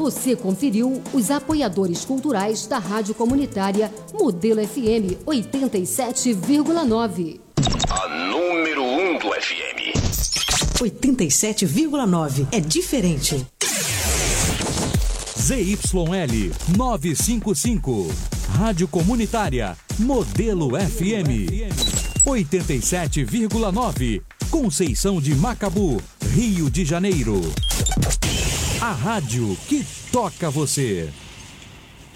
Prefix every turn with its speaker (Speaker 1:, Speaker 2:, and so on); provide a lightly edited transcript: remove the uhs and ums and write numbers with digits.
Speaker 1: Você conferiu os apoiadores culturais da Rádio Comunitária Modelo FM 87,9.
Speaker 2: A número 1 do FM.
Speaker 3: 87,9. É diferente.
Speaker 4: ZYL 955. Rádio Comunitária Modelo FM 87,9. Conceição de Macabu, Rio de Janeiro. A rádio que toca você.